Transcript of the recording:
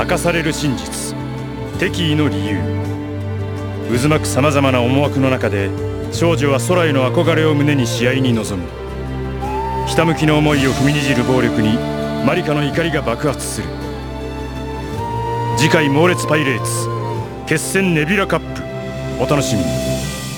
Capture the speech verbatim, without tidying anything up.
明かされる真実、敵意の理由、渦巻くさまざまな思惑の中で少女は空への憧れを胸に試合に臨む。ひたむきの思いを踏みにじる暴力にマリカの怒りが爆発する。次回猛烈パイレーツ決戦ネビュラカップ、お楽しみに。